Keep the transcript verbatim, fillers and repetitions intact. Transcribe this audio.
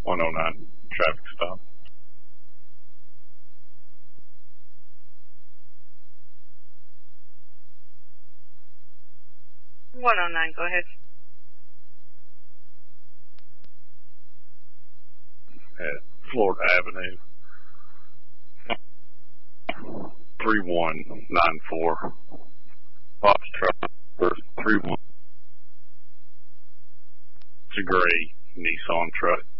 one oh nine traffic stop. one oh nine, go ahead. At Florida Avenue. three one nine four. Foxtrot three one. It's a gray Nissan truck.